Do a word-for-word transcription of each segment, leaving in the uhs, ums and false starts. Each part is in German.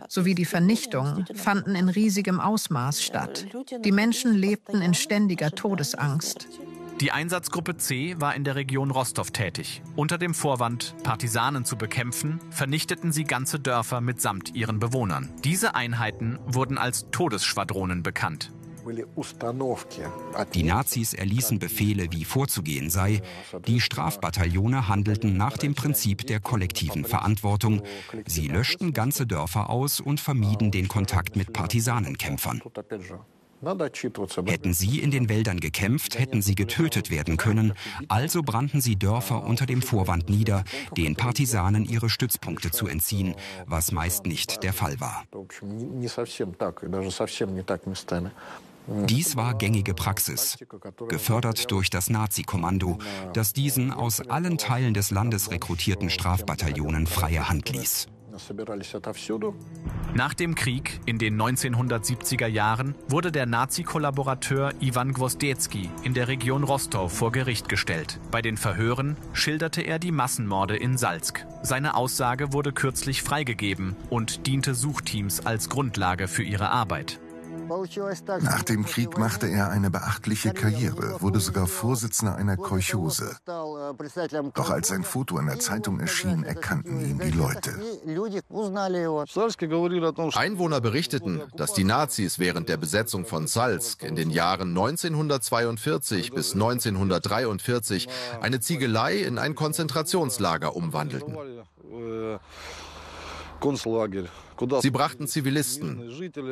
sowie die Vernichtung fanden in riesigem Ausmaß statt. Die Menschen lebten in ständiger Todesangst. Die Einsatzgruppe C war in der Region Rostow tätig. Unter dem Vorwand, Partisanen zu bekämpfen, vernichteten sie ganze Dörfer mitsamt ihren Bewohnern. Diese Einheiten wurden als Todesschwadronen bekannt. Die Nazis erließen Befehle, wie vorzugehen sei. Die Strafbataillone handelten nach dem Prinzip der kollektiven Verantwortung. Sie löschten ganze Dörfer aus und vermieden den Kontakt mit Partisanenkämpfern. Hätten sie in den Wäldern gekämpft, hätten sie getötet werden können. Also brannten sie Dörfer unter dem Vorwand nieder, den Partisanen ihre Stützpunkte zu entziehen, was meist nicht der Fall war. Dies war gängige Praxis, gefördert durch das Nazi-Kommando, das diesen aus allen Teilen des Landes rekrutierten Strafbataillonen freie Hand ließ. Nach dem Krieg in den neunzehnhundertsiebziger Jahren wurde der Nazi-Kollaborateur Iwan Gwozdecki in der Region Rostow vor Gericht gestellt. Bei den Verhören schilderte er die Massenmorde in Salzk. Seine Aussage wurde kürzlich freigegeben und diente Suchteams als Grundlage für ihre Arbeit. Nach dem Krieg machte er eine beachtliche Karriere, wurde sogar Vorsitzender einer Kolchose. Doch als sein Foto in der Zeitung erschien, erkannten ihn die Leute. Einwohner berichteten, dass die Nazis während der Besetzung von Salzk in den Jahren neunzehnhundertzweiundvierzig bis neunzehnhundertdreiundvierzig eine Ziegelei in ein Konzentrationslager umwandelten. Sie brachten Zivilisten,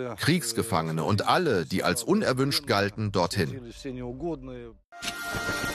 Kriegsgefangene und alle, die als unerwünscht galten, dorthin.